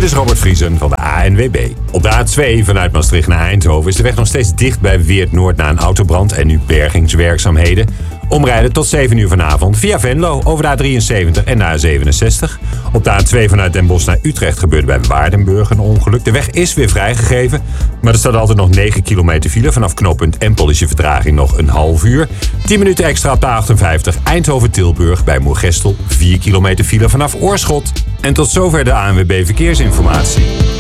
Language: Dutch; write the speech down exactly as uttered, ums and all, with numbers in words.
Dit is Robert Vriesen van de A N W B. Op de A twee vanuit Maastricht naar Eindhoven is de weg nog steeds dicht bij Weert Noord na een autobrand en nu bergingswerkzaamheden. Omrijden tot zeven uur vanavond via Venlo over de A drieënzeventig en de A zevenenzestig. Op de A twee vanuit Den Bosch naar Utrecht gebeurde bij Waardenburg een ongeluk. De weg is weer vrijgegeven, maar er staat altijd nog negen kilometer file. Vanaf knooppunt Empel is je vertraging nog een half uur. tien minuten extra op de A achtenvijftig Eindhoven-Tilburg bij Moergestel. vier kilometer file vanaf Oorschot. En tot zover de A N W B Verkeersinformatie.